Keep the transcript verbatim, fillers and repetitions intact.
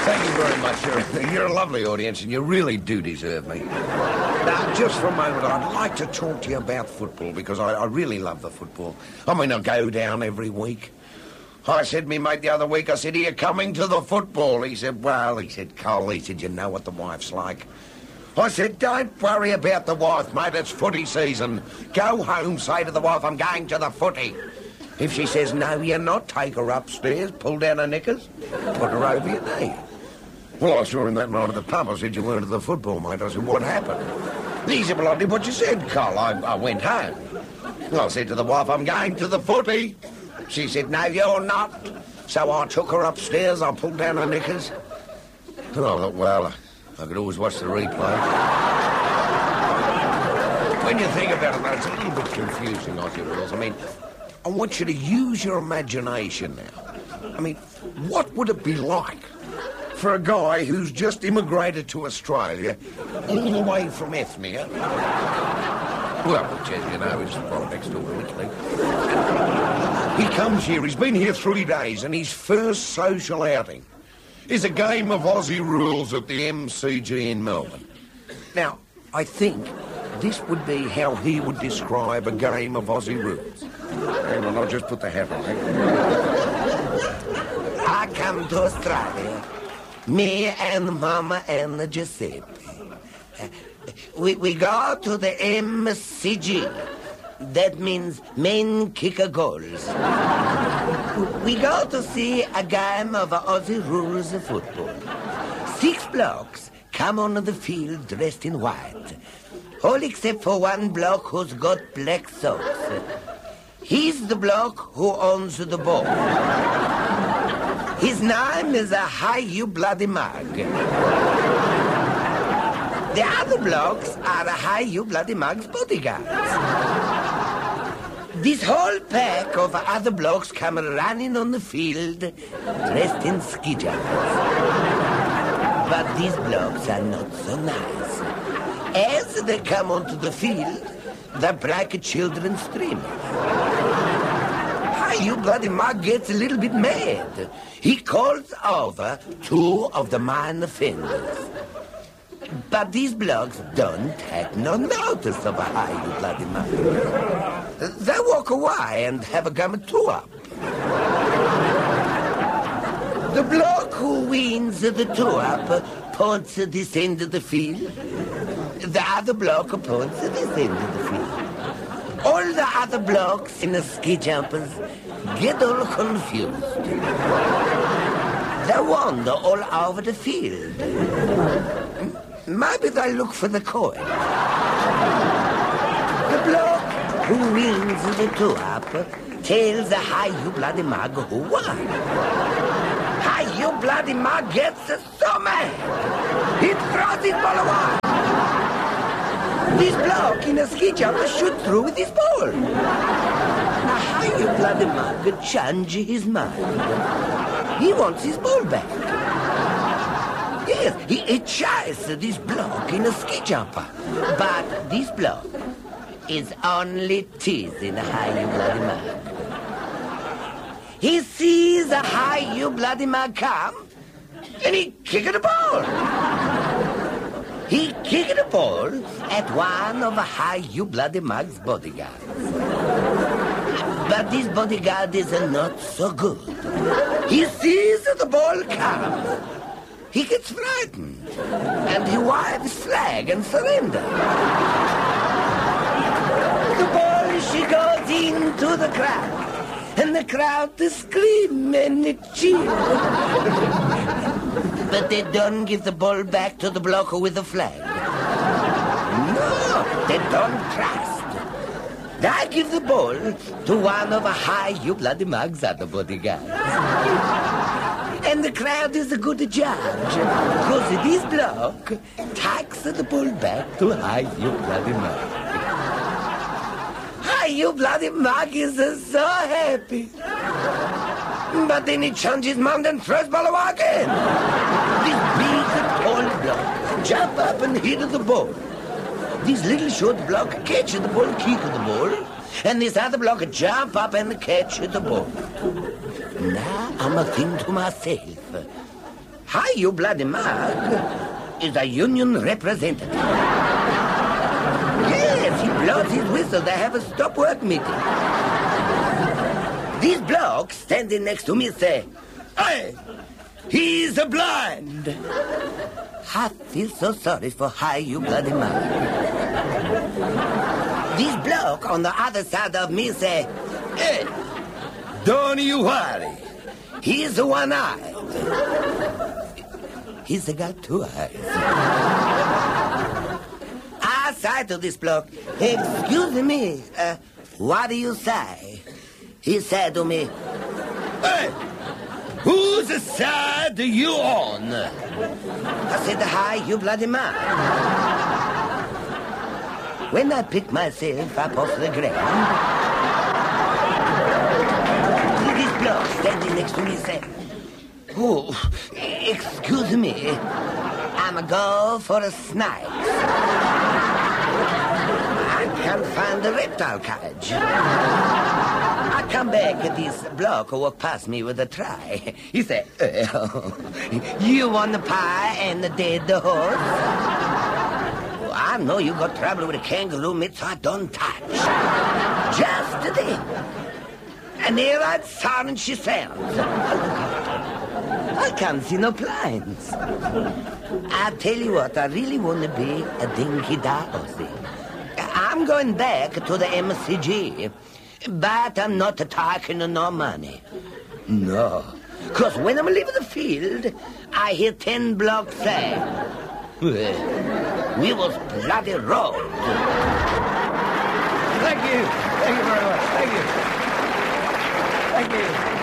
Thank you very much. You're, you're a lovely audience, and you really do deserve me. Now, just for a moment, I'd like to talk to you about football, because I, I really love the football. I mean, I go down every week. I said to me mate the other week, I said, are you coming to the football? He said, well, he said, Cole, he said, you know what the wife's like. I said, don't worry about the wife, mate, it's footy season. Go home, say to the wife, I'm going to the footy. If she says, no, you're not, take her upstairs, pull down her knickers, put her over your knee. Well, I saw him that night at the pub. I said, you weren't at the football, mate. I said, what happened? He said, well, I did what you said, Cole. I, I went home. Well, I said to the wife, I'm going to the footy. She said, no, you're not. So I took her upstairs, I pulled down her knickers. And I thought, well, I could always watch the replay. When you think about it, though, it's a little bit confusing, Aussie rules. I mean, I want you to use your imagination now. I mean, what would it be like for a guy who's just immigrated to Australia, all the way from Ethnia? Well, which, as you know, is right next door to Italy. He comes here, he's been here three days, and his first social outing is a game of Aussie rules at the M C G in Melbourne. Now, I think this would be how he would describe a game of Aussie rules. Hang on, I'll just put the hat on. I come to Australia, me and Mama and Giuseppe. Uh, we, we go to the M C G. That means men kick a goals. We go to see a game of Aussie rules of football. Six blokes come on the field dressed in white. All except for one bloke who's got black socks. He's the bloke who owns the ball. His name is a Hi You Bloody Mug. The other blokes are the Hi You Bloody Mug's bodyguards. This whole pack of other blokes come running on the field dressed in ski jumpers. But these blokes are not so nice. As they come onto the field, the black children scream. Hi You Bloody Mug gets a little bit mad. He calls over two of the minor offenders. But these blokes don't take no notice of a Hi You Bloody Mug. They walk away and have a gum two up. The bloke who wins the two up points at this end of the field. The other bloke points at this end of the field. All the other blokes in the ski jumpers get all confused. They wander all over the field. Maybe they look for the coin. The bloke who wins the two-up tells the Hi You Bloody Mug who won. Hi You Bloody Mug gets so mad, he throws his ball away. This bloke in a ski jumper shoots through with his ball. Now Hi You Bloody Mug changes his mind. He wants his ball back. Yes, he, he chases this bloke in a ski jumper. But this bloke is only teasing Hi You Bloody Mug. He sees a Hi You Bloody Mug come, and he kicks the ball. He kicked the ball at one of Hi You Bloody Mug's bodyguards. But this bodyguard is not so good. He sees the ball come. He gets frightened, and he waves flag and surrender. The ball, she goes into the crowd, and the crowd is screaming and cheer. But they don't give the ball back to the bloke with the flag. No, they don't trust. They give the ball to one of a Hi You Bloody Mug's other bodyguards. And the crowd is a good judge, because this bloke takes the ball back to Hi You Bloody Mug. Hi You Bloody Mug is so happy. But then he changes his mind and throws the ball away again. This big, tall bloke jump up and hit the ball. This little short bloke catches the ball, kick the ball, and this other bloke jump up and catch the ball. Now I'm a thinking to myself, Hi, you bloody mug is a union representative. Yes, he blows his whistle. They have a stop work meeting. These blokes standing next to me say, "Hey, he's a blind." I feel so sorry for Hi, you bloody mug. These bloke on the other side of me say, "Hey, don't you worry. He's one-eyed." He's got two eyes. I say to this bloke, "Excuse me, uh, what do you say?" He said to me, "Hey, whose side are you on?" I said, "Hi, you bloody man." When I picked myself up off the ground, this bloke standing next to me said, "Oh, excuse me, I'm a go for a snake. I can't find the reptile cage." I come back at this bloke who walked past me with a tray. He said, "Oh, you want the pie and the dead horse?" Well, I know you got trouble with a kangaroo mitts I don't touch. Just then, and there I'd sound she sounds. I can't see no blinds. I tell you what, I really want to be a dinky dorsey. I'm going back to the M C G, but I'm not talking no money. No, because when I'm leaving the field, I hear ten blokes say, "We was bloody road." Thank you. Thank you very much. Thank you. Thank you.